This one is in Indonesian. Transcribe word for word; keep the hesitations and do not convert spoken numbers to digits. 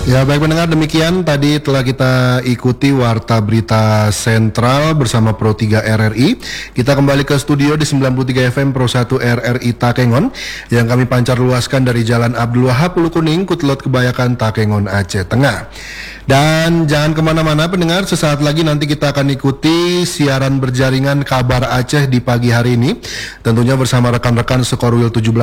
Ya baik pendengar, demikian tadi telah kita ikuti Warta Berita Sentral bersama Pro tiga R R I. Kita kembali ke studio di sembilan puluh tiga F M Pro satu R R I Takengon yang kami pancar luaskan dari Jalan Abdul Wahab Ulu Kuning, Kutlot Kebayakan, Takengon, Aceh Tengah. Dan jangan kemana-mana pendengar, sesaat lagi nanti kita akan ikuti siaran berjaringan Kabar Aceh di pagi hari ini. Tentunya bersama rekan-rekan Sekorwil tujuh belas